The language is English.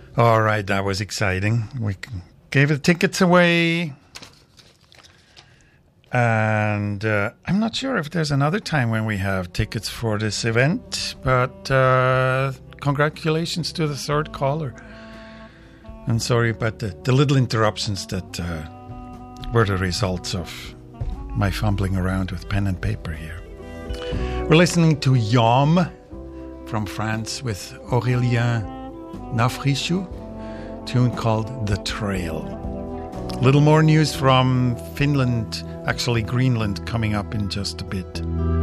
All right, that was exciting. We gave the tickets away. And I'm not sure if there's another time when we have tickets for this event, but congratulations to the third caller. I'm sorry about the little interruptions that were the results of my fumbling around with pen and paper here. We're listening to Yom from France with Aurélien Nafrichou, tune called The Trail. Little more news from Finland, actually Greenland, coming up in just a bit.